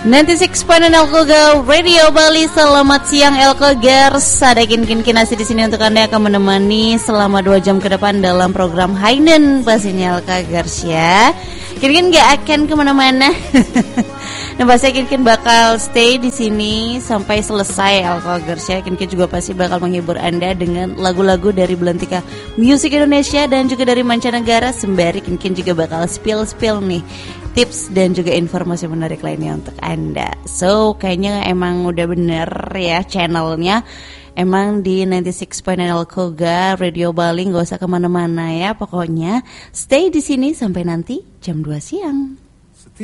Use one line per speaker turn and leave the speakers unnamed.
96.6 Elkoga Radio Bali. Selamat siang Elkogers. Ada kin kinasi di sini untuk Anda akan menemani selama 2 jam ke depan dalam program Hainen pastinya Elkogers ya. Kin nggak akan kemana-mana. Nah, pastinya kin bakal stay di sini sampai selesai Elkogers ya. Kin juga pasti bakal menghibur Anda dengan lagu-lagu dari Belantika Music Indonesia dan juga dari mancanegara. Sembari kin juga bakal spill nih tips dan juga informasi menarik lainnya untuk Anda. So, kayaknya emang udah bener ya channelnya. Emang di 96.6 Elkoga Radio Bali, gak usah kemana-mana ya. Pokoknya stay di sini sampai nanti jam 2 siang.